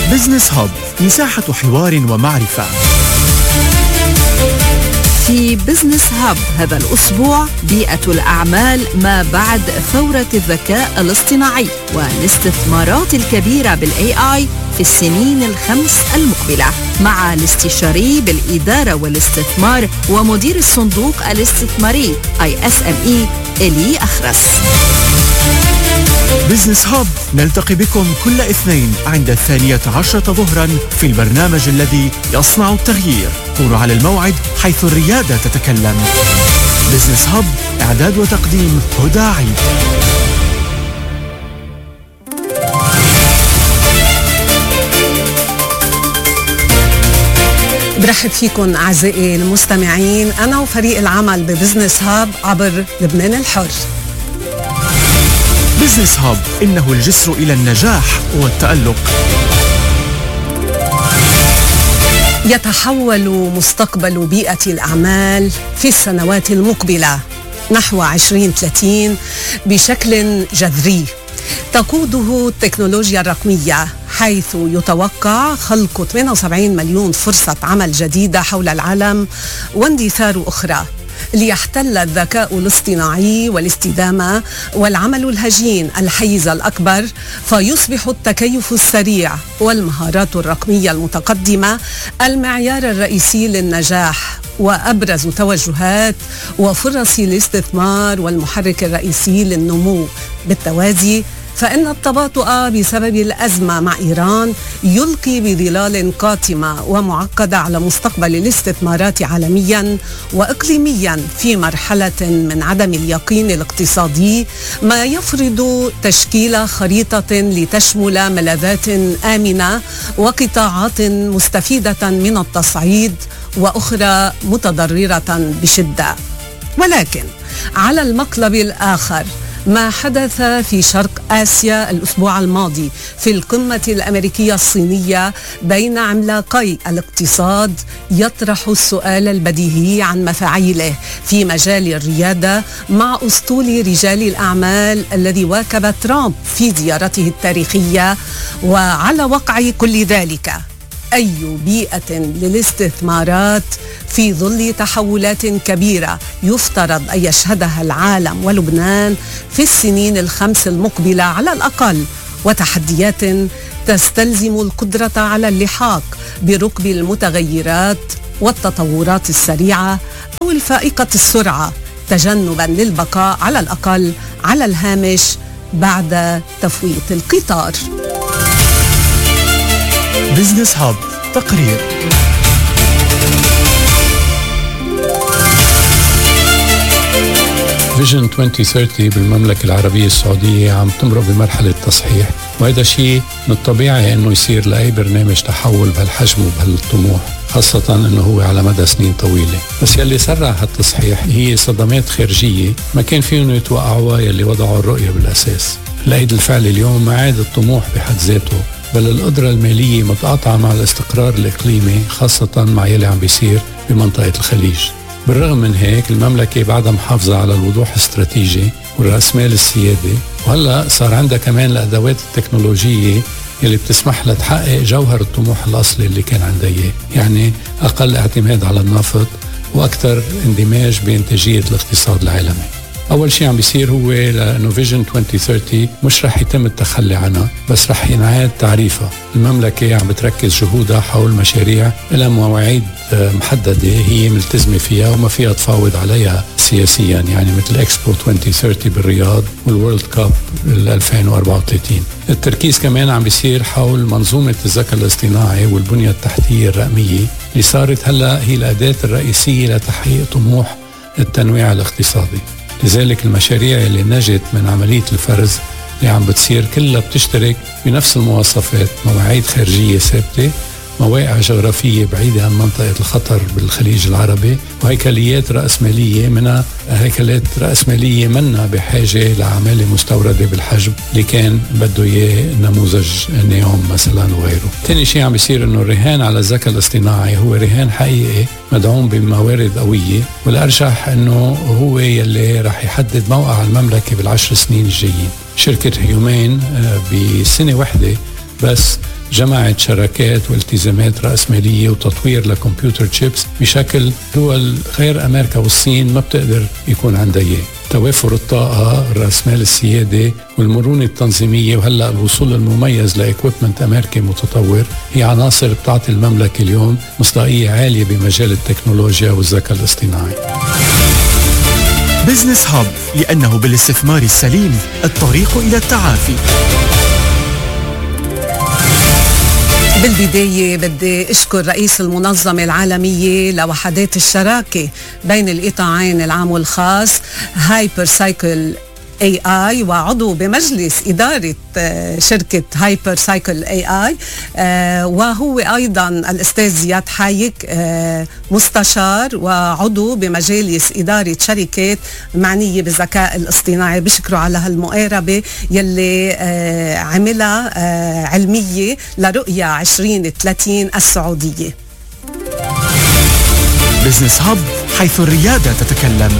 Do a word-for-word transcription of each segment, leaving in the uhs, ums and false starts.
بزنس هاب، مساحة حوار ومعرفة. في بزنس هاب هذا الأسبوع بيئة الأعمال ما بعد ثورة الذكاء الاصطناعي والاستثمارات الكبيرة بالإي آي في السنين الخمس المقبلة، مع الاستشاري بالإدارة والاستثمار ومدير الصندوق الاستثماري آي إس إم إي إلي أخرس. بزنس هاب نلتقي بكم كل اثنين عند الثانية عشرة ظهرا في البرنامج الذي يصنع التغيير. كونوا على الموعد حيث الريادة تتكلم. بزنس هاب، إعداد وتقديم هدى عيد. برحب فيكم أعزائي المستمعين، أنا وفريق العمل ببزنس هاب عبر لبنان الحر. بزنس هاب، إنه الجسر إلى النجاح والتألق. يتحول مستقبل بيئة الأعمال في السنوات المقبلة نحو عشرين ثلاثين بشكل جذري تقوده التكنولوجيا الرقمية، حيث يتوقع خلق ثمانية وسبعين مليون فرصة عمل جديدة حول العالم واندثار أخرى، ليحتل الذكاء الاصطناعي والاستدامة والعمل الهجين الحيز الأكبر، فيصبح التكيف السريع والمهارات الرقمية المتقدمة المعيار الرئيسي للنجاح وأبرز توجهات وفرص الاستثمار والمحرك الرئيسي للنمو. بالتوازي فإن التباطؤ بسبب الأزمة مع إيران يلقي بظلال قاتمة ومعقدة على مستقبل الاستثمارات عالميا وإقليميا في مرحلة من عدم اليقين الاقتصادي، ما يفرض تشكيل خريطة لتشمل ملاذات آمنة وقطاعات مستفيدة من التصعيد وأخرى متضررة بشدة. ولكن على المقلب الآخر، ما حدث في شرق آسيا الأسبوع الماضي في القمة الأمريكية الصينية بين عملاقي الاقتصاد يطرح السؤال البديهي عن مفاعيله في مجال الريادة مع أسطول رجال الأعمال الذي واكب ترامب في زيارته التاريخية. وعلى وقع كل ذلك، أي بيئة للاستثمارات في ظل تحولات كبيرة يفترض أن يشهدها العالم ولبنان في السنين الخمس المقبلة على الأقل، وتحديات تستلزم القدرة على اللحاق بركب المتغيرات والتطورات السريعة أو الفائقة السرعة، تجنبا للبقاء على الأقل على الهامش بعد تفويت القطار. بزنس هاب تقرير. فيجن ألفين وثلاثين بالمملكة العربية السعودية عم تمرق بمرحلة تصحيح، وهذا شيء من الطبيعي انه يصير لأي برنامج تحول بهالحجم وبهالطموح، خاصة انه هو على مدى سنين طويلة. بس يلي سرع هالتصحيح هي صدمات خارجية ما كان فيهم يتوقعوها يلي وضعوا الرؤية بالأساس. الأيد الفعل اليوم ما عاد الطموح بحد ذاته، بل القدرة المالية متقاطعة مع الاستقرار الإقليمي، خاصة مع يلي عم بيصير بمنطقة الخليج. بالرغم من هيك المملكة بعدها محافظة على الوضوح الاستراتيجي والرأسمال السيادي، وهلأ صار عندها كمان الأدوات التكنولوجية يلي بتسمح لها تحقق جوهر الطموح الأصلي اللي كان عندها إياه، يعني أقل اعتماد على النفط وأكثر اندماج بإنتاجية الاقتصاد العالمي. أول شيء عم بيصير هو لأنه فيجن ألفين وثلاثين مش رح يتم التخلي عنها، بس رح ينعاد تعريفها. المملكة عم بتركز جهودها حول مشاريع لها مواعيد محددة هي ملتزمة فيها وما فيها تفاوض عليها سياسيا، يعني مثل إكسبو ألفين وثلاثين بالرياض والورلد كاب ألفين وأربعة وثلاثين. التركيز كمان عم بيصير حول منظومة الذكاء الاصطناعي والبنية التحتية الرقمية اللي صارت هلأ هي الأداة الرئيسية لتحقيق طموح التنويع الاقتصادي. لذلك المشاريع اللي نجت من عملية الفرز اللي عم بتصير كلها بتشترك بنفس المواصفات: مواعيد خارجية ثابتة، مواقع جغرافية بعيدة عن منطقة الخطر بالخليج العربي، وهيكليات رأسمالية منها هيكلات رأسمالية منا بحاجة لعمالة مستوردة بالحجم اللي كان بده إياه نموذج نيوم مثلا وغيره. تاني شيء عم بيصير إنه الرهان على الذكاء الاصطناعي هو رهان حقيقي مدعوم بموارد قوية، والأرجح إنه هو يلي رح يحدد موقع المملكة بالعشر سنين الجايين. شركة هيومين بسنة واحدة بس جمعت شراكات والتزامات رأسمالية وتطوير لكمبيوتر تشيبس بشكل دول غير أمريكا والصين ما بتقدر يكون عندها إياه. توافر الطاقة، الرأسمال السيادة والمرونة التنظيمية وهلأ الوصول المميز لإكويبمنت أمريكي متطور هي عناصر بتعطي المملكة اليوم مصداقية عالية بمجال التكنولوجيا والذكاء الاصطناعي. بزنس هاب، لأنه بالاستثمار السليم الطريق إلى التعافي. بالبداية بدي أشكر رئيس المنظمة العالمية لوحدات الشراكة بين القطاعين العام والخاص هايبر سايكل اي اي وعضو بمجلس إدارة شركة هايبر سايكل اي اي، وهو أيضا الأستاذ زياد حايك مستشار وعضو بمجالس إدارة شركات معنية بالذكاء الاصطناعي. بشكره على هالمقاربة يلي عملها علمية لرؤية عشرين ثلاثين السعودية. بزنس هاب، حيث الريادة تتكلم.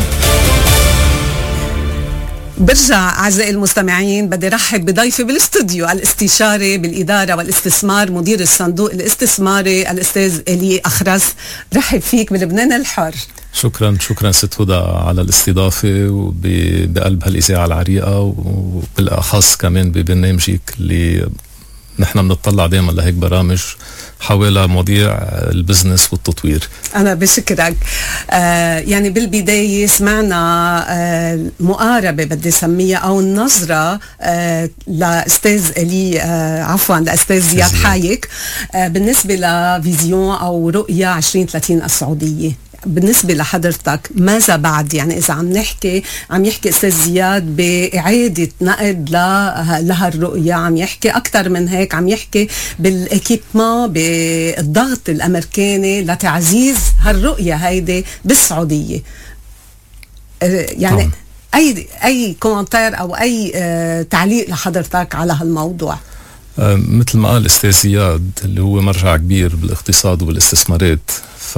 برجع أعزائي المستمعين بدي رحب بضيفي بالاستوديو الاستشاري بالإدارة والاستثمار مدير الصندوق الاستثماري الأستاذ إلي أخرس. رحب فيك بلبنان الحر. شكرا شكرا ست هدى على الاستضافة وبقلب هالإذاعة العريقة، وبالأخص كمان ببرنامجك اللي نحن بنطلع دائما لهيك برامج حول مواضيع البزنس والتطوير. أنا بشكرك. آه يعني بالبداية سمعنا آه مقاربة بدي سميها أو النظرة آه لأستاذ إلي آه عفوا لأستاذ زياد حايك آه بالنسبة لفيزيون أو رؤية عشرين ثلاثين السعودية. بالنسبة لحضرتك ماذا بعد؟ يعني إذا عم نحكي عم يحكي أستاذ زياد بإعادة نقد لها الرؤية، عم يحكي أكتر من هيك، عم يحكي بالإكيبما بالضغط الأمريكاني لتعزيز هالرؤية هيدي بالسعودية. يعني طبعا. أي أي كومنتار أو أي آه تعليق لحضرتك على هالموضوع؟ آه مثل ما قال أستاذ زياد اللي هو مرجع كبير بالاقتصاد وبالاستثمارات،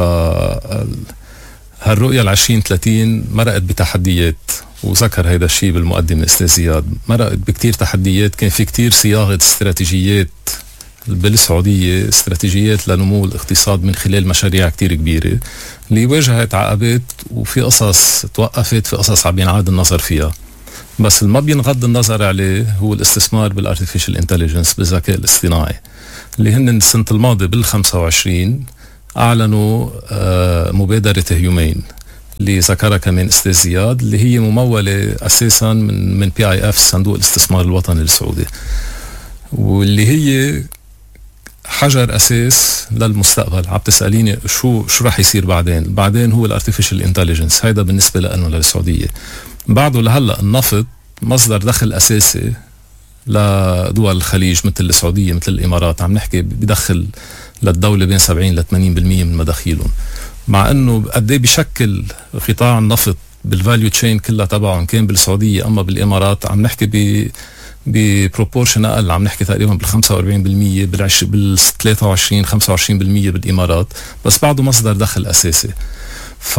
فهالرؤية العشرين ثلاثين مرقت بتحديات، وذكر هيدا الشيء بالمقدمة أستاذ زياد. مرقت بكتير تحديات، كان في كتير صياغة استراتيجيات بالسعودية، استراتيجيات لنمو الاقتصاد من خلال مشاريع كتير كبيرة اللي واجهت عقبات، وفي قصص توقفت، في قصص عم ينعاد النظر فيها. بس اللي ما بينغض النظر عليه هو الاستثمار بالارتفيشال انتليجنس، بالذكاء الاصطناعي، اللي هن السنة الماضية بالخمسة وعشرين أعلنوا آه مبادرة هيومين اللي ذكرها كمان أستاذ زياد، اللي هي ممولة أساسا من من بي آي اف صندوق الاستثمار الوطني السعودي، واللي هي حجر أساس للمستقبل. عم تسأليني شو شو راح يصير بعدين؟ بعدين هو الارتفيشال انتليجنس، هيدا بالنسبة لنا للسعودية. بعده لهلا النفط مصدر دخل أساسي لدول الخليج مثل السعودية مثل الإمارات، عم نحكي بدخل للدولة بين سبعين ل ثمانين بالمية من مداخيلهم، مع انه قد ايه بشكل قطاع النفط بالفاليو تشين كلها تبعهم كان بالسعودية، اما بالإمارات عم نحكي ب ببروبورشن اقل، عم نحكي تقريبا بال خمسة وأربعين بالمية بالعش بال ثلاثة وعشرين خمسة وعشرين بالمية بالإمارات، بس بعده مصدر دخل أساسي. ف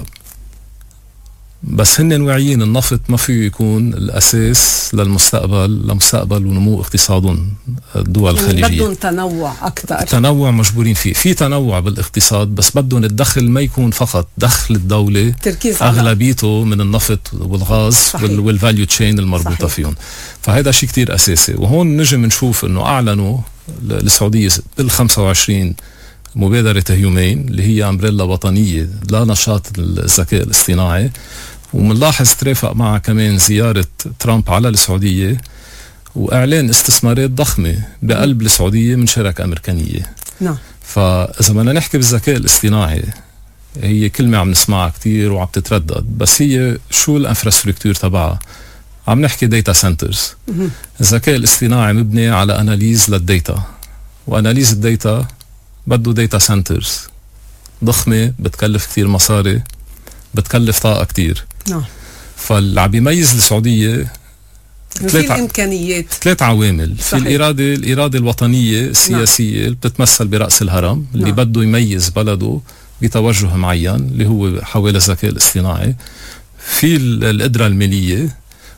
بس هن واعيين النفط ما فيه يكون الأساس للمستقبل، لمستقبل ونمو اقتصادهم الدول الخليجية. بدهم تنوع أكتر، تنوع مجبورين فيه، في تنوع بالاقتصاد، بس بدهم الدخل ما يكون فقط دخل الدولة أغلبيته من النفط والغاز والفاليو تشين المربوطة صحيح. فيهم. فهذا شيء كتير أساسي. وهون نجي منشوف إنه أعلنوا السعودية بالخمسة وعشرين مبادرة هيومين اللي هي أمبريلا وطنية لنشاط الذكاء الاصطناعي، ومنلاحظ ترافق معها كمان زيارة ترامب على السعودية وإعلان استثمارات ضخمة بقلب السعودية من شركة أمريكانية. نعم. فإذا بدنا نحكي بالذكاء الاصطناعي، هي كلمة عم نسمعها كتير وعم تتردد، بس هي شو الانفراستركتور تبعها؟ عم نحكي داتا سنترز. الذكاء الاصطناعي مبني على أناليز للداتا، وأناليز الداتا بده داتا سنترز ضخمة بتكلف كتير مصاري، بتكلف طاقة كتير. نعم. فاللي عم يميز السعودية في الإمكانيات، ثلاث عوامل. في الإرادة الإرادة الوطنية السياسية اللي بتتمثل برأس الهرم اللي نعم. بده يميز بلده بتوجه معين اللي هو حوالي الذكاء الاصطناعي. في القدرة المالية،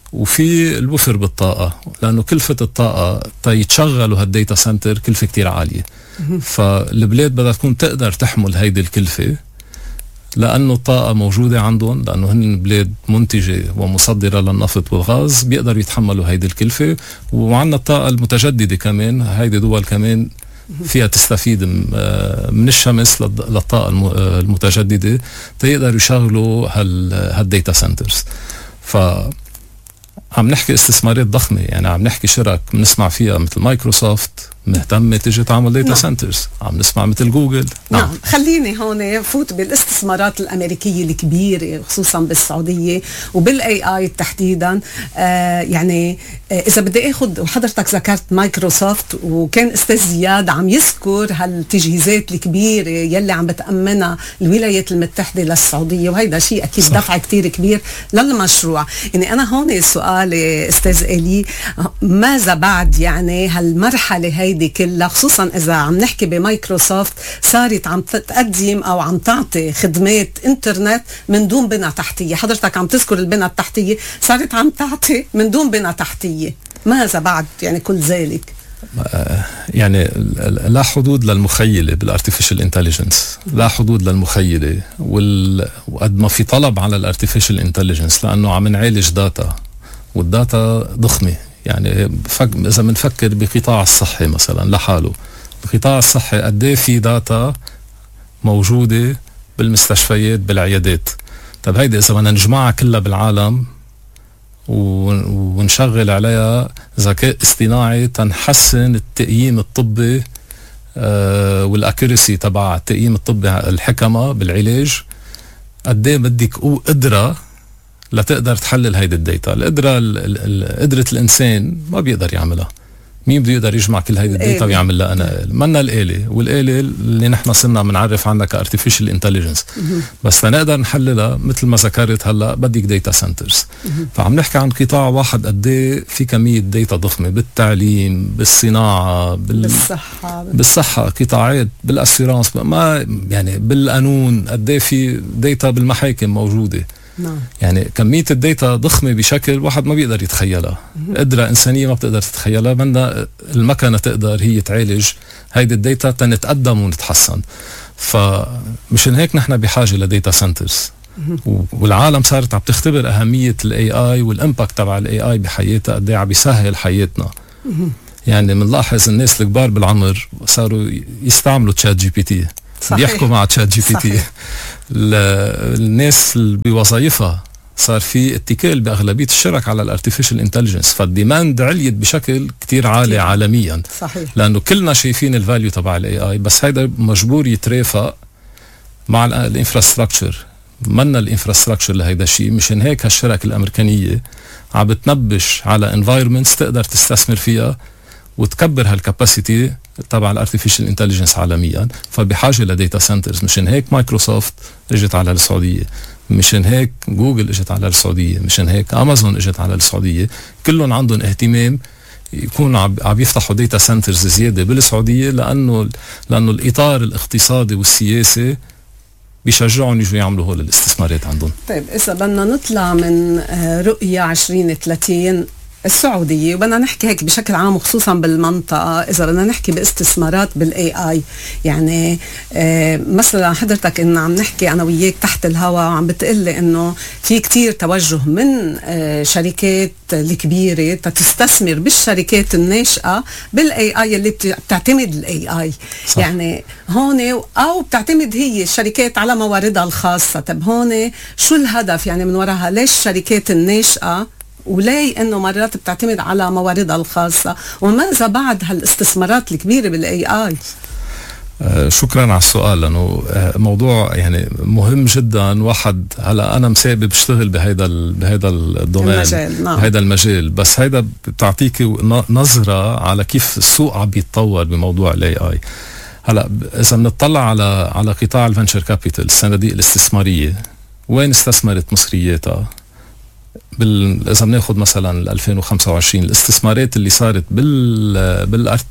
وفي الوفر بالطاقة، لأنه كلفة الطاقة تيتشغلوا هالديتا سنتر كلفة كتير عالية. فالبلاد بدها تكون تقدر تحمل هيدي الكلفة، لأنه الطاقة موجودة عندهم، لأنه هن بلاد منتجة ومصدرة للنفط والغاز، بيقدروا يتحملوا هيدي الكلفة. وعندنا الطاقة المتجددة كمان، هيدي دول كمان فيها تستفيد من الشمس للطاقة المتجددة تيقدروا يشغلوا هالديتا سنترز. ف عم نحكي استثمارات ضخمة، يعني عم نحكي شرك بنسمع فيها مثل مايكروسوفت مهتمة تيجي تعمل ديتا سنترز، عم نسمع مثل جوجل. نعم. نعم خليني هون فوت بالاستثمارات الأمريكية الكبيرة خصوصا بالسعودية وبالاي اي تحديدا. آه يعني آه إذا بدي أخذ، وحضرتك ذكرت مايكروسوفت، وكان أستاذ زياد عم يذكر هالتجهيزات الكبيرة يلي عم بتأمنها الولايات المتحدة للسعودية، وهيدا شيء أكيد صح. دفع كتير كبير للمشروع. يعني أنا هون السؤال أستاذ إلي، ماذا بعد يعني هالمرحلة هيدي كلها، خصوصا إذا عم نحكي بمايكروسوفت صارت عم تقدم أو عم تعطي خدمات إنترنت من دون بنى تحتية. حضرتك عم تذكر البنى التحتية، صارت عم تعطي من دون بنى تحتية. ماذا بعد يعني كل ذلك؟ يعني لا حدود للمخيلة بالارتفيشال انتليجنس، لا حدود للمخيلة. وقد ما في طلب على الارتفيشال انتليجنس، لأنه عم نعالج داتا، والداتا ضخمة. يعني فك... إذا بنفكر بقطاع الصحي مثلا لحاله، بقطاع الصحي قد ايه في داتا موجودة بالمستشفيات بالعيادات. طب هيدي إذا بدنا نجمعها كلها بالعالم ونشغل عليها ذكاء اصطناعي تنحسن التقييم الطبي آه والأكيرسي تبع التقييم الطبي، الحكمة بالعلاج، قد ايه بدك قدرة لتقدر تحلل هيدي الداتا. القدرة قدرة الإنسان ما بيقدر يعملها. مين بده يقدر يجمع كل هيدي الداتا ويعمل لها؟ أنا منا الآلة، والآلة اللي نحن صرنا بنعرف عنها كارتيفيشال انتليجنس، بس لنقدر نحللها مثل ما ذكرت هلا بدك داتا سنترز. فعم نحكي عن قطاع واحد قد ايه في كمية داتا ضخمة بالتعليم، بالصناعة، بال... بالصحة بالصحة قطاعات، بالأسيرانس، ما يعني بالقانون قد ايه في داتا بالمحاكم موجودة. نعم. يعني كمية الداتا ضخمة بشكل واحد ما بيقدر يتخيلها. قدرة إنسانية ما بتقدر تتخيلها. بدنا المكنة تقدر هي تعالج هيدي الداتا تنتقدم ونتحسن. فمشان هيك نحن بحاجة لديتا سنترز، والعالم صارت عم تختبر أهمية الاي اي والامباكت تبع الاي اي بحياتها، قد ايه عم بيسهل حياتنا. يعني بنلاحظ الناس الكبار بالعمر صاروا يستعملوا تشات جي بي تي، بيحكوا مع تشات جي بي تي. الناس اللي بوظائفها صار في اتكال باغلبيه الشرك على الارتفيشال انتليجنس، فالديماند عليت بشكل كتير عالي كتير. عالميا. صحيح. لانه كلنا شايفين الفاليو تبع الاي اي، بس هيدا مجبور يترافق مع الانفراستراكشر. منا الانفراستراكشر لهيدا الشيء. مشان هيك هالشركه الامريكانيه عم بتنبش على انفايرمنتس تقدر تستثمر فيها وتكبر هالكاباسيتي تبع الارتفيشال انتليجنس عالميا. فبحاجه لديتا سنترز. مشان هيك مايكروسوفت اجت على السعوديه، مشان هيك جوجل اجت على السعوديه، مشان هيك امازون اجت على السعوديه. كلهم عندهم اهتمام يكون عم يفتحوا ديتا سنترز زياده بالسعوديه، لانه لانه الاطار الاقتصادي والسياسي بيشجعون يجوا يعملوا هول الاستثمارات عندهم. طيب إذا بدنا نطلع من رؤية عشرين ثلاثين السعودية وبدنا نحكي هيك بشكل عام وخصوصا بالمنطقة، إذا بدنا نحكي باستثمارات بالاي اي، يعني آه مثلا حضرتك إن عم نحكي أنا وياك تحت الهواء وعم بتقلي إنه في كتير توجه من آه شركات الكبيرة تستثمر بالشركات الناشئة بالاي اي اللي بتعتمد الاي اي. يعني هون أو بتعتمد هي الشركات على مواردها الخاصة. طب هون شو الهدف يعني من وراها؟ ليش الشركات الناشئة وليه انه مرات بتعتمد على مواردها الخاصة؟ وماذا بعد هالاستثمارات الكبيرة بالاي اي؟ آه شكرا على السؤال، لانه آه موضوع يعني مهم جدا. واحد هلا انا مسابق بشتغل بهيدا بهيدا الدومين، المجال. نعم. بهيدا المجال، بس هيدا بتعطيك نظرة على كيف السوق عم بيتطور بموضوع الاي اي. هلا اذا بنطلع على على قطاع الفنشر كابيتال، الصناديق الاستثمارية، وين استثمرت مصرياتها؟ بال... إذا بناخد مثلا ألفين وخمسة وعشرين الاستثمارات اللي صارت بال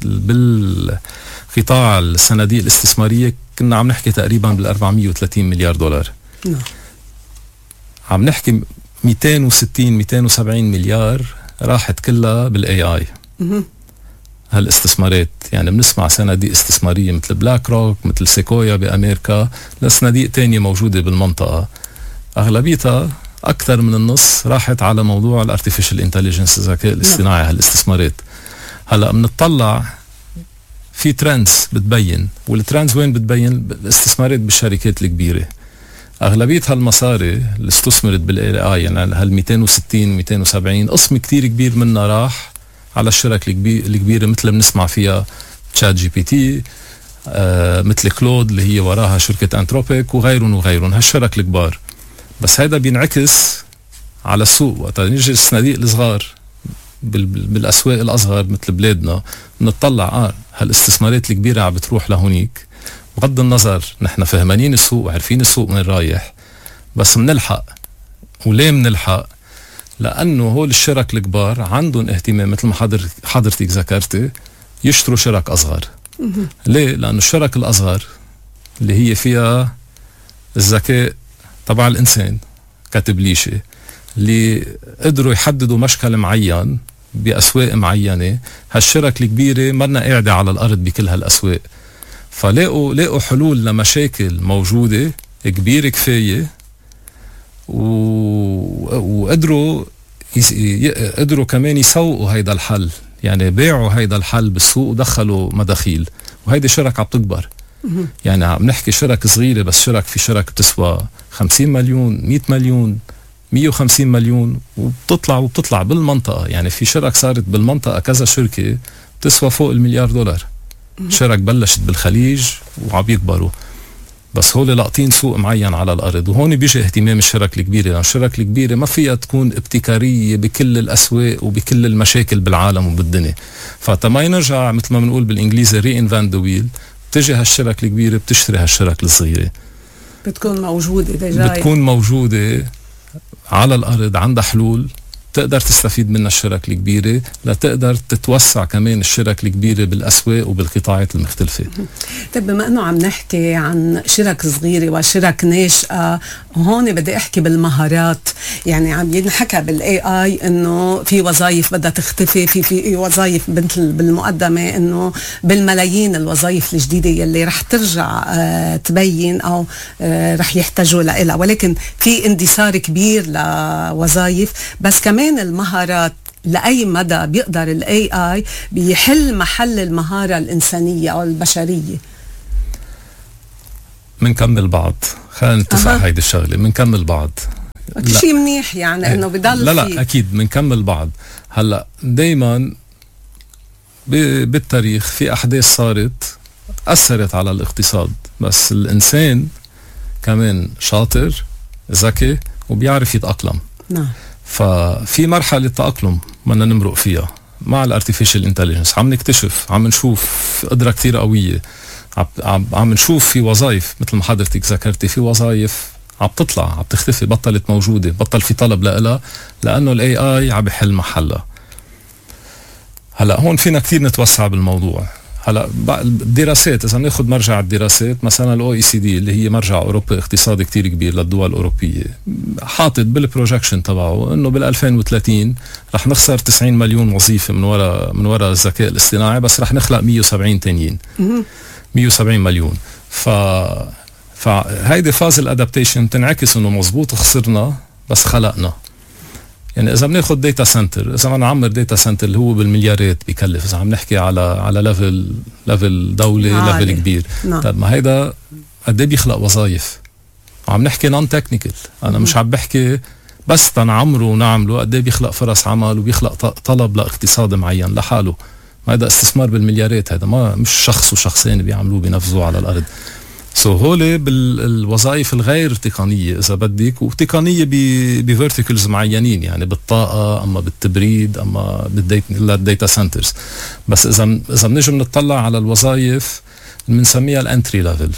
بال بالقطاع الصناديق الاستثمارية كنا عم نحكي تقريبا بال أربعمية وثلاثين مليار دولار. نعم. عم نحكي مئتين وستين مئتين وسبعين مليار راحت كلها بالاي اي. هالاستثمارات يعني بنسمع صناديق استثماريه مثل بلاك روك، مثل سيكويا بامريكا، لصناديق تانية موجوده بالمنطقه، اغلبيتها اكثر من النص راحت على موضوع الارتفيشال انتليجنس، الذكاء الاصطناعي. هالاستثمارات هلا بنطلع في ترندز بتبين، والترندز وين بتبين؟ الاستثمارات بالشركات الكبيره. اغلبيه هالمصاري اللي استثمرت بالاي اي يعني هال مئتين وستين مئتين وسبعين قسم كتير كبير منها راح على الشركة الكبيرة مثل بنسمع فيها تشات جي بي تي، آه مثل كلود اللي هي وراها شركة انتروبيك وغيرهم وغيرهم، هالشركة الكبار. بس هيدا بينعكس على السوق وقت نيجي الصناديق الصغار بالاسواق الاصغر مثل بلادنا بنطلع اه هالاستثمارات الكبيرة عم بتروح لهونيك، بغض النظر نحن فهمانين السوق وعارفين السوق من رايح، بس منلحق. وليه منلحق؟ لأنه هول الشرك الكبار عندهم اهتمام مثل ما حضر حضرتك ذكرتي يشتروا شرك أصغر. ليه؟ لأنه الشرك الأصغر اللي هي فيها الذكاء تبع الإنسان كتبليشة، اللي قدروا يحددوا مشكل معين بأسواق معينة، هالشرك الكبيرة مرنا قاعدة على الأرض بكل هالأسواق، فلاقوا لاقوا حلول لمشاكل موجودة كبيرة كفاية، وقدروا يس... قدروا كمان يسوقوا هيدا الحل، يعني بيعوا هيدا الحل بالسوق ودخلوا مداخيل، وهيدي شركة عم تكبر. يعني عم نحكي شركة صغيرة، بس شركة في شركة بتسوى خمسين مليون مئة مليون مئة وخمسين مليون وبتطلع وبتطلع بالمنطقة. يعني في شركة صارت بالمنطقة كذا شركة بتسوى فوق المليار دولار. شركة بلشت بالخليج وعم يكبروا، بس هول لاقطين سوق معين على الأرض. وهون بيجي اهتمام الشركة الكبيرة، لأن الشركة الكبيرة ما فيها تكون ابتكارية بكل الأسواق وبكل المشاكل بالعالم وبالدنيا، فتما ينرجع مثل ما بنقول بالإنجليزي reinvent the wheel، بتجي هالشركة الكبيرة بتشتري هالشركة الصغيرة، بتكون موجودة دجاية. بتكون موجودة على الأرض، عندها حلول تقدر تستفيد منها الشركة الكبيرة لتقدر تتوسع كمان الشركة الكبيرة بالأسواق وبالقطاعات المختلفة. طيب بما أنه عم نحكي عن شرك صغيرة وشرك ناشئة، هون بدي أحكي بالمهارات. يعني عم ينحكى بالاي اي انه في وظائف بدها تختفي، في في وظائف مثل بالمقدمه انه بالملايين الوظائف الجديده يلي رح ترجع آه تبين او آه رح يحتاجوا لها، ولكن في اندثار كبير لوظائف. بس كمان المهارات لأي مدى بيقدر الاي اي بيحل محل المهارة الإنسانية أو البشرية؟ منكمل بعض، خلينا نتفق أه. هيدي الشغلة منكمل بعض، شيء منيح يعني انه بضل لا لا اكيد منكمل بعض. هلا دايما بالتاريخ في احداث صارت اثرت على الاقتصاد، بس الانسان كمان شاطر ذكي وبيعرف يتأقلم. نعم. ففي مرحلة تأقلم بدنا نمرق فيها مع الارتفيشال انتليجنس، عم نكتشف، عم نشوف قدرة كتير قوية، عم عم نشوف في وظائف مثل ما حضرتك ذكرتي، في وظائف عم تطلع عم تختفي، بطلت موجودة، بطل في طلب لها لأنه الاي اي عم بيحل محلها. هلا هون فينا كتير نتوسع بالموضوع. هلا الدراسات اذا بناخذ مرجع الدراسات مثلا الاو اي سي دي اللي هي مرجع اوروبي اقتصادي كتير كبير للدول الاوروبيه، حاطط بالبروجكشن تبعه انه بال ألفين وثلاثين رح نخسر تسعين مليون وظيفه من وراء من وراء الذكاء الاصطناعي، بس رح نخلق مية وسبعين تانيين، مية وسبعين مليون. ف فهيدي فاز الادابتيشن تنعكس انه مزبوط خسرنا بس خلقنا. يعني اذا بناخذ داتا سنتر، اذا بدنا نعمر داتا سنتر اللي هو بالمليارات بيكلف، اذا عم نحكي على على ليفل ليفل دولة ليفل كبير، نعم. طيب ما هيدا قد ايه بيخلق وظائف؟ وعم نحكي نون تكنيكال، انا مش عم بحكي بس تنعمره ونعمله، قد ايه بيخلق فرص عمل وبيخلق طلب لاقتصاد معين لحاله. ما هيدا استثمار بالمليارات، هذا ما مش شخص وشخصين بيعملوه بينفذوه على الارض. سو هولي بالوظائف الغير تقنية إذا بدك، وتقنية بفيرتيكلز معينين، يعني بالطاقة أما بالتبريد أما بالديتا سنترز. بس إذا إذا بنجي بنطلع على الوظائف بنسميها الانتري ليفل،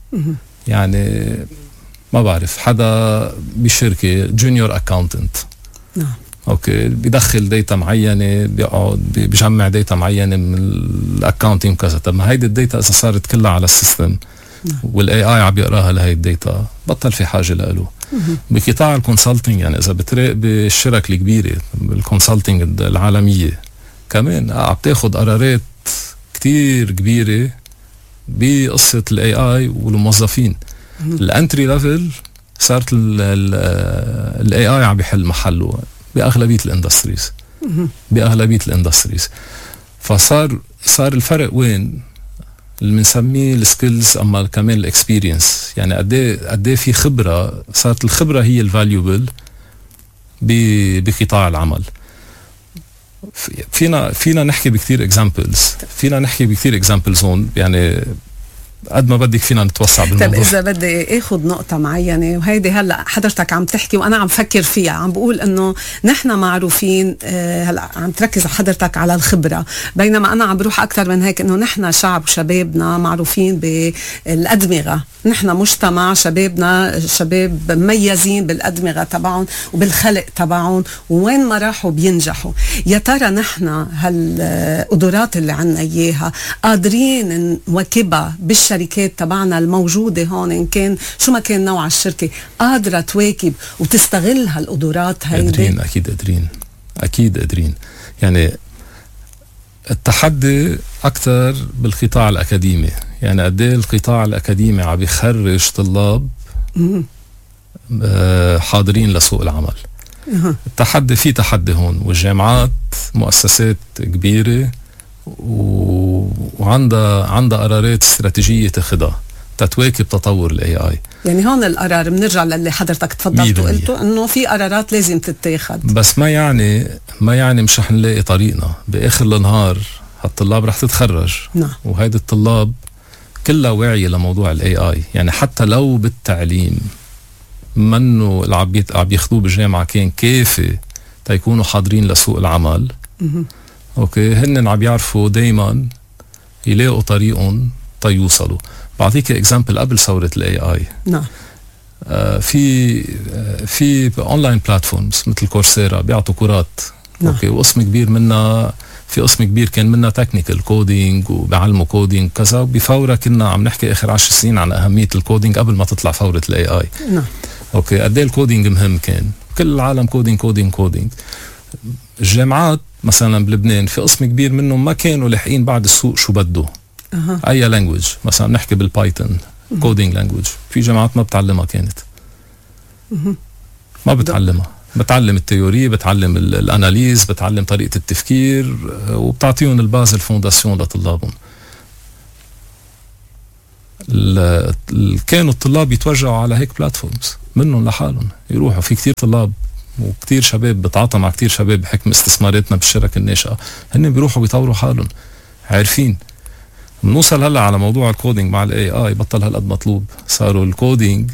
يعني ما بعرف حدا بشركة جونيور اكاونتنت، نعم اوكي، بيدخل ديتا معينه، بيقعد بيجمع ديتا معينه من الاكاونتنج كذا. طب ما هيدي الديتا اذا صارت كلها على السيستم والاي اي عم يقراها لهي الداتا، بطل في حاجه له. بقطاع الكونسلتنج، يعني اذا بتراقب الشركة الكبيرة بالكونسلتنج العالمية كمان عم تاخد قرارات كتير كبيرة بقصة الاي اي والموظفين. الانتري ليفل صارت الاي اي عم بيحل محله باغلبية الاندستريز باغلبية الاندستريز فصار صار الفرق وين اللي بنسميه السكيلز اما كمان الاكسبيرينس، يعني قد ايه قد ايه في خبره، صارت الخبره هي الفاليوبل بقطاع العمل. فينا فينا نحكي بكثير اكزامبلز فينا نحكي بكثير اكزامبلز هون، يعني قد ما بدك فينا نتوسع بالموضوع. طيب إذا بدي آخذ نقطة معينة، وهيدي هلأ حضرتك عم تحكي وأنا عم فكر فيها، عم بقول إنه نحن معروفين، هلأ عم تركز حضرتك على الخبرة، بينما أنا عم بروح أكتر من هيك، إنه نحن شعب وشبابنا معروفين بالأدمغة، نحن مجتمع شبابنا شباب مميزين بالأدمغة تبعهم وبالخلق تبعهم، ووين ما راحوا بينجحوا. يا ترى نحن هالقدرات اللي عنا إياها قادرين نواكبها بالشركات تبعنا الموجودة هون، إن كان شو ما كان نوع الشركة، قادرة تواكب وتستغل هالقدرات هيدي؟ قادرين، أكيد قادرين أكيد قادرين. يعني التحدي أكتر بالقطاع الأكاديمي، يعني قد ايه القطاع الأكاديمي عم بيخرج طلاب حاضرين لسوق العمل. التحدي في تحدي هون، والجامعات مؤسسات كبيرة و... وعندها عندها قرارات استراتيجية تاخدها تتواكب تطور الاي اي. يعني هون القرار بنرجع للي حضرتك تفضلت وقلته، انه في قرارات لازم تتاخد، بس ما يعني ما يعني مش رح نلاقي طريقنا باخر النهار. هالطلاب رح تتخرج، نعم، وهيدي الطلاب كلها واعية لموضوع الاي اي، يعني حتى لو بالتعليم منه اللي عم بياخذوه بالجامعة كان كافي تيكونوا حاضرين لسوق العمل. م- اوكي، هن عم يعرفوا دايما يلاقوا طريقهم تيوصلوا. بعطيك اكزامبل قبل ثورة الاي اي. نعم. آه في آه في اونلاين بلاتفورمز مثل كورسيرا بيعطوا كورات. نعم. اوكي، وقسم كبير منها في قسم كبير كان منها تكنيكال كودينج وبيعلموا كودينج كذا. وبفورة كنا عم نحكي اخر عشر سنين عن اهمية الكودينج قبل ما تطلع فورة الاي اي. نعم. اوكي، قد ايه الكودينج مهم كان، كل العالم كودينج كودينج كودينج. الجامعات مثلا بلبنان في قسم كبير منهم ما كانوا لاحقين بعد السوق شو بده. أه. اي لانجويج، مثلا نحكي بالبايثون كودينج لانجويج، في جامعات ما بتعلمها كانت. أه. ما بتعلمها، بتعلم التيوري، بتعلم الاناليز، بتعلم طريقة التفكير، وبتعطيهم الباز الفونداسيون لطلابهم. كانوا الطلاب يتوجهوا على هيك بلاتفورمز منهم لحالهم يروحوا. في كتير طلاب وكتير شباب بتعاطى مع كتير شباب بحكم استثماراتنا بالشركة الناشئة، هن بيروحوا بيطوروا حالهم عارفين. بنوصل هلا على موضوع الكودينج مع الاي اي، بطل هالقد مطلوب. صاروا الكودينج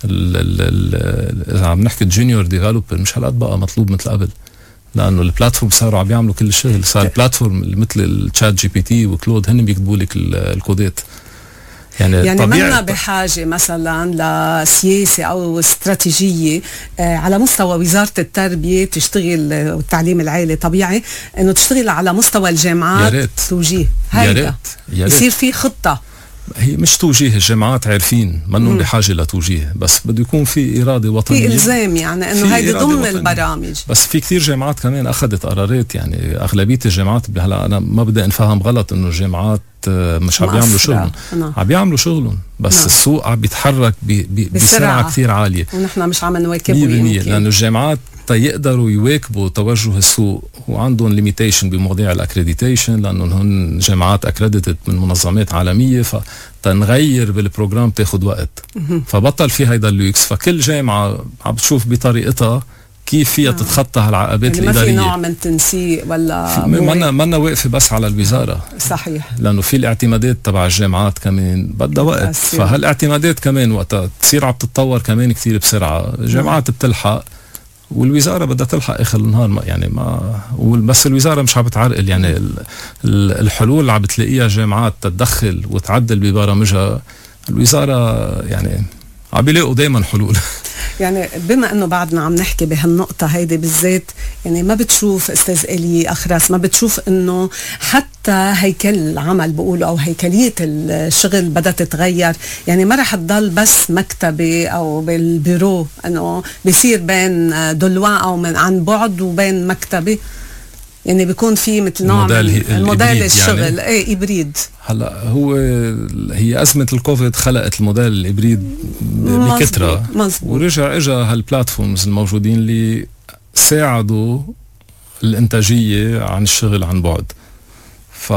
اذا عم نحكي جونيور ديفلوبر مش هالقد بقى مطلوب مثل قبل، لانه البلاتفورم صاروا عم بيعملوا كل الشغل. صار البلاتفورم مثل الشات جي بي تي وكلود هن بيكتبوا لك الكودات. يعني, يعني منا بحاجة مثلا لسياسة أو استراتيجية آه على مستوى وزارة التربية تشتغل، والتعليم العالي طبيعي أنه تشتغل على مستوى الجامعات. يا ريت توجيه هيدا يصير في خطة. هي مش توجيه، الجامعات عارفين منهم بحاجة لتوجيه، بس بده يكون في إرادة وطنية، في إلزام، يعني أنه هيدي ضمن البرامج. بس في كتير جامعات كمان أخذت قرارات، يعني أغلبية الجامعات هلا أنا ما بدي أنفهم غلط إنه الجامعات مش عم بيعملوا شغلهم، عم بيعملوا شغلهم، بس نعم. السوق عم بيتحرك بي بي بسرعة كتير عالية، ونحن مش عم نواكبه لأنه الجامعات يقدروا يواكبوا توجه السوق، وعندهم ليميتيشن بمواضيع الاكريديتيشن، لانه هن جامعات اكريديتد من منظمات عالميه، فتنغير بالبروجرام تاخد وقت. فبطل في هيدا اللوكس، فكل جامعه عم بتشوف بطريقتها كيف فيها تتخطى هالعقبات يعني الاداريه. ما في نوع من تنسيق ولا منا منا واقفه بس على الوزاره. صحيح، لانه في الاعتمادات تبع الجامعات كمان بدها وقت، فهالاعتمادات كمان وقتها تصير عم تتطور كمان كتير بسرعه. الجامعات بتلحق والوزاره بدها تلحق اخر النهار، يعني ما بس الوزاره مش عم بتعرقل. يعني الحلول اللي عم بتلاقيها الجامعات تتدخل وتعدل ببرامجها، الوزاره يعني عم بيلاقوا دائما حلول. يعني بما انه بعدنا عم نحكي بهالنقطه هيدي بالذات، يعني ما بتشوف استاذ إلي أخرس، ما بتشوف انه حتى هيكل العمل بقولوا او هيكليه الشغل بدها تتغير؟ يعني ما رح تضل بس مكتبي او بالبيرو، انه بيصير بين دلوان او من عن بعد وبين مكتبي، يعني بيكون في مثل نوع من الموديل الشغل يعني. ايه إبريد. هلا هو هي أزمة الكوفيد خلقت الموديل الإبريد بكثرة، ورجع اجى هالبلاتفورمز الموجودين اللي ساعدوا الإنتاجية عن الشغل عن بعد. ف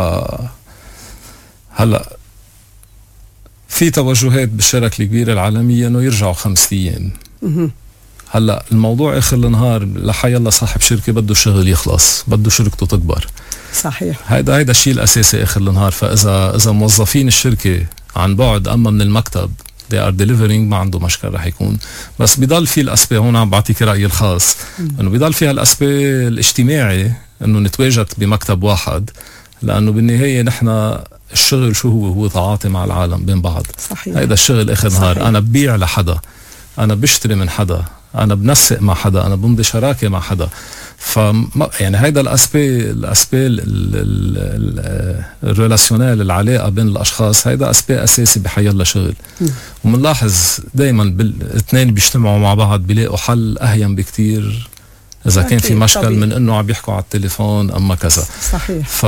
هلا في توجهات بالشركة الكبيرة العالمية انه يرجعوا خمس ايام. هلا الموضوع اخر النهار لحي الله صاحب شركة بده الشغل يخلص، بده شركته تكبر. صحيح. هيدا هيدا الشيء الاساسي اخر النهار. فاذا اذا موظفين الشركة عن بعد اما من المكتب they are delivering ما عنده مشكلة رح يكون. بس بيضل في الاسباب، هون عم بعطيك رأيي الخاص، انه بيضل فيها الاسباب الاجتماعي انه نتواجد بمكتب واحد، لانه بالنهاية نحن الشغل شو هو؟ هو تعاطي مع العالم بين بعض. صحيح. هيدا الشغل اخر نهار. انا ببيع لحدا، انا بشتري من حدا، انا بنسق مع حدا، انا بمضي شراكه مع حدا. ف يعني هيدا الاسبي الاسبي الريلاسيونيل العلاقه بين الاشخاص، هيدا اسبي اساسي بحيالله شغل. ومنلاحظ دائما الاثنين بيجتمعوا مع بعض بيلاقوا حل اهين بكتير اذا كان في مشكل طبيعي. من انه عم يحكوا على التليفون اما كذا. صحيح. ف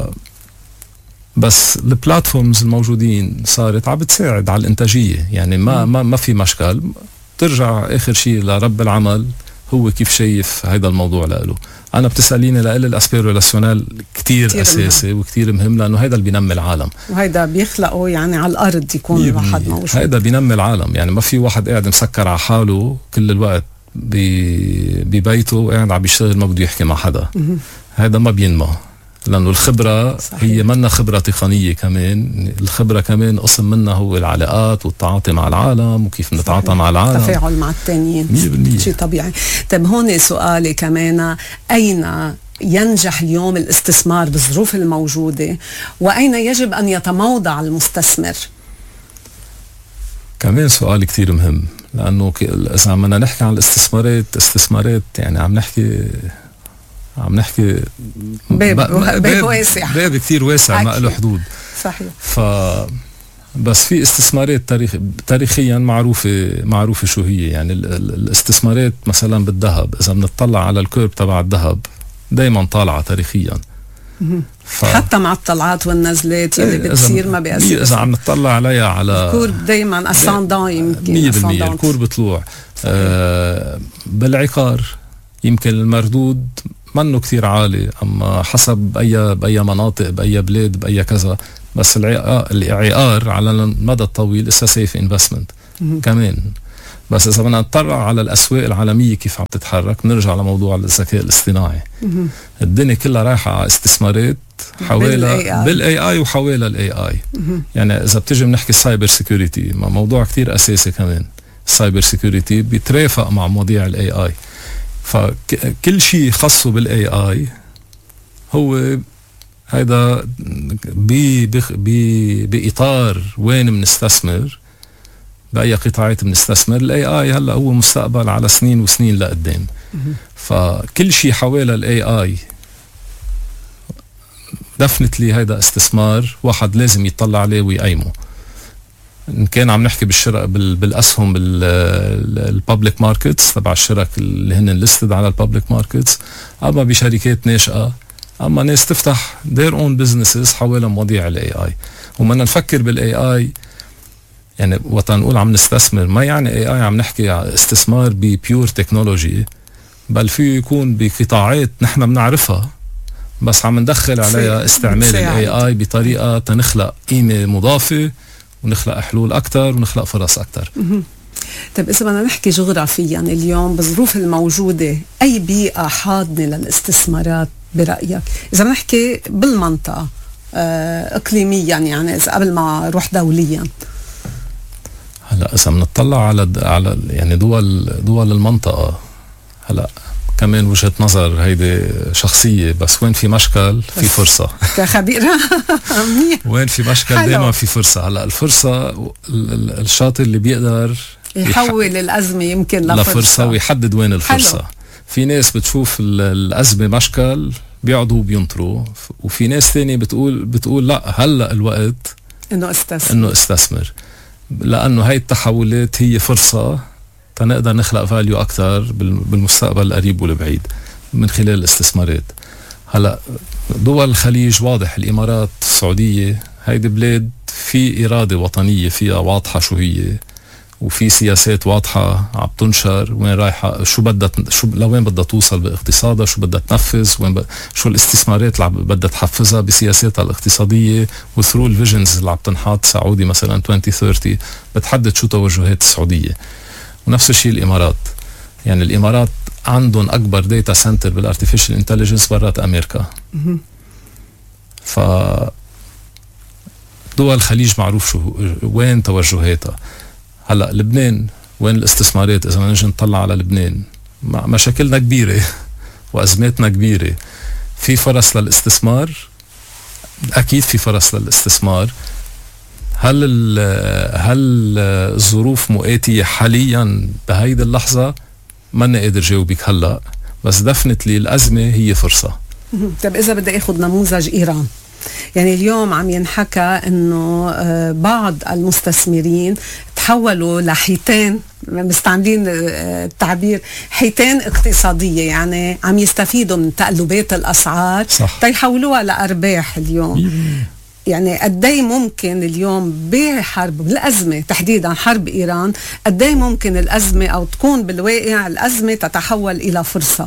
بس البلاتفورمز الموجودين صارت عم بتساعد على الانتاجيه، يعني ما ما ما في مشكل. ترجع اخر شيء لرب العمل هو كيف شايف هيدا الموضوع له. انا بتساليني لقل الاسبير ريلاسيونال كتير اساسي وكتير مهم، لانه هيدا اللي بينمي العالم، وهيدا بيخلقه يعني على الارض يكون الواحد موجود. هيدا بينمي العالم. يعني ما في واحد قاعد مسكر على حاله كل الوقت ببيته قاعد عم بيشتغل ما بده يحكي مع حدا. هيدا ما بينمى، لأنه الخبرة صحيح. هي منا خبرة تقنية كمان، الخبرة كمان قسم منها هو العلاقات والتعاطي مع العالم وكيف نتعاطى مع العالم، التفاعل مع التانيين، مية بالمية شيء طبيعي. طيب هون سؤالي كمان، أين ينجح اليوم الاستثمار بالظروف الموجودة، وأين يجب أن يتموضع المستثمر؟ كمان سؤال كتير مهم، لأنه إذا عم نحكي عن الاستثمارات استثمارات يعني عم نحكي عم نحكي باب, باب واسع، باب كتير واسع ما له حدود. صحيح. ف بس في استثمارات تاريخ تاريخيا معروفة معروفة شو هي. يعني ال... ال... الاستثمارات مثلا بالذهب، إذا بنطلع على الكيرب تبع الذهب دايما طالعة تاريخيا. ف... حتى مع الطلعات والنزلات اللي ايه بتصير ما بيأثر. إذا عم نطلع عليها على الكورب دايما أساندان يمكن مية بالمية الكورب بطلوع. آه بالعقار يمكن المردود منه كتير عالي، أما حسب بأي بأي مناطق بأي بلاد بأي كذا. بس العقار على المدى الطويل إسا سيف انفستمنت كمان. بس إذا بدنا نطلع على الأسواق العالمية كيف عم تتحرك، نرجع لموضوع الذكاء الاصطناعي. الدنيا كلها رايحة على استثمارات حوالي بالاي اي وحوالي الاي اي. يعني إذا بتجي بنحكي السايبر سيكوريتي، موضوع كتير أساسي كمان. السايبر سيكوريتي بيترافق مع مواضيع الاي اي. فكل شيء خاصه بالاي اي هو هيدا بي بي باطار وين بنستثمر، باي قطاعات بنستثمر. الاي اي هلا هو مستقبل على سنين وسنين لقدام. فكل شيء حوالي الاي اي دفنتلي هيدا استثمار واحد لازم يطلع عليه ويقيمه. إن كان عم نحكي بالشراء بالأسهم بالبابليك ماركتس تبع الشرك اللي هن ليستد على البابليك ماركتس، أما بشركات ناشئة، أما ناس تفتح their own businesses حوالي مواضيع ال إيه آي. ومنا نفكر بال إيه آي يعني وقت نقول عم نستثمر ما يعني إيه آي عم نحكي استثمار ببيور تكنولوجي، بل فيه يكون بقطاعات نحن بنعرفها بس عم ندخل عليها استعمال ال إيه آي بطريقة تنخلق قيمة مضافة ونخلق حلول أكتر ونخلق فرص أكتر. طيب إذا بدنا نحكي جغرافيا يعني اليوم بالظروف الموجودة، أي بيئة حاضنة للاستثمارات برأيك؟ إذا بدنا نحكي بالمنطقة آه إقليميا، يعني إذا قبل ما نروح دوليا. هلا إذا بنطلع على على يعني دول دول المنطقة، هلا كمان وجهة نظر هيدي شخصية، بس وين في مشكل في فرصة. كخبيرة وين في مشكل دائما في فرصة. هلا الفرصة الشاطر اللي بيقدر يحول الأزمة يمكن لفرصة, لفرصة ويحدد وين الفرصة. حلو. في ناس بتشوف الأزمة مشكل بيقعدوا بينطروا، وفي ناس ثانية بتقول بتقول لا هلا الوقت إنه استثمر إنه استثمر، لأنه هاي التحولات هي فرصة تنقدر نخلق فاليو أكتر بالمستقبل القريب والبعيد من خلال الاستثمارات. هلا دول الخليج واضح، الإمارات، السعودية، هيدي بلاد في إرادة وطنية فيها واضحة شو هي، وفي سياسات واضحة عم تنشر وين رايحة، شو بدها شو لوين بدها توصل باقتصادها، شو بدها تنفذ، وين ب... شو الاستثمارات اللي بدها تحفزها بسياساتها الاقتصادية، وثرو الفيجنز اللي عم تنحط سعودي مثلا عشرين ثلاثين بتحدد شو توجهات السعودية. ونفس الشيء الإمارات، يعني الإمارات عندهم أكبر داتا سنتر بالارتفيشال انتليجنس برات أمريكا. ف دول الخليج معروف شو وين توجهاتها. هلا لبنان وين الاستثمارات؟ إذا نجي نطلع على لبنان مشاكلنا كبيرة وأزماتنا كبيرة، في فرص للاستثمار، أكيد في فرص للاستثمار. هل هل الظروف مؤاتية حاليا بهيدي اللحظة؟ ما قادر جاوبك هلا، بس دفنتلي الأزمة هي فرصة. طب إذا بدي أخذ نموذج إيران، يعني اليوم عم ينحكى انه بعض المستثمرين تحولوا لحيتان، مستعملين التعبير حيتان اقتصادية، يعني عم يستفيدوا من تقلبات الأسعار تيحولوها لأرباح اليوم. يعني قدي ممكن اليوم بحرب الأزمة تحديدا حرب إيران، قدي ممكن الأزمة أو تكون بالواقع الأزمة تتحول إلى فرصة؟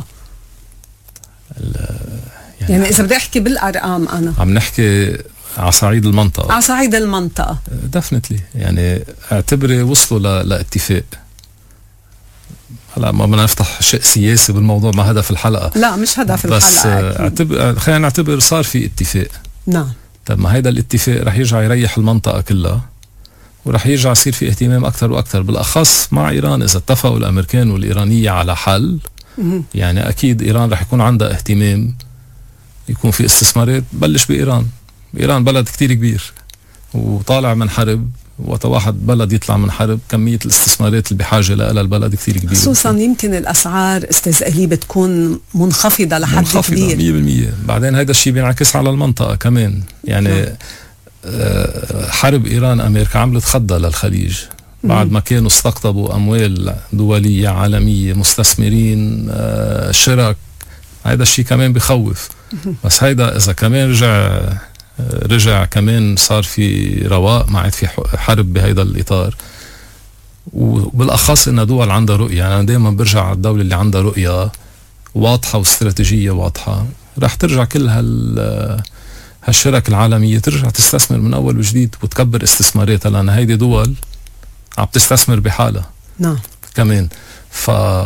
يعني, يعني إذا بدي أحكي بالأرقام، أنا عم نحكي على صعيد المنطقة على صعيد المنطقة دفنتلي، يعني اعتبري وصلوا لاتفاق. هلا ما بدنا نفتح شيء سياسي بالموضوع، ما هدف الحلقة، لا مش هدف الحلقة، بس اعتبر خلينا نعتبر صار في اتفاق. نعم. طب ما هيدا الاتفاق رح يرجع يريح المنطقة كلها، ورح يرجع يصير في اهتمام أكتر وأكتر بالأخص مع إيران. إذا اتفقوا الأمريكان والإيرانية على حل، يعني أكيد إيران رح يكون عندها اهتمام يكون في استثمارات. بلش بإيران، إيران بلد كتير كبير وطالع من حرب، وتواحد بلد يطلع من حرب كمية الاستثمارات اللي بحاجة لها البلد كتير كبير، خصوصا يمكن الأسعار استاذ إلي بتكون منخفضة لحد منخفضة كبير مية بالمية. بعدين هيدا الشيء بينعكس على المنطقة كمان، يعني آه حرب إيران أمريكا عملت خضة للخليج بعد ما كانوا استقطبوا أموال دولية عالمية، مستثمرين، آه شرك. هيدا الشيء كمان بخوف. بس هيدا إذا كمان رجع رجع كمان صار في رواق، ما عاد في حرب بهيدا الإطار، وبالأخص إن دول عندها رؤية. يعني أنا دايما برجع على الدولة اللي عندها رؤية واضحة واستراتيجية واضحة، رح ترجع كل هال هالشرك العالمية ترجع تستثمر من أول وجديد وتكبر استثماراتها، لأن هيدي دول عم تستثمر بحالها. نعم. كمان ف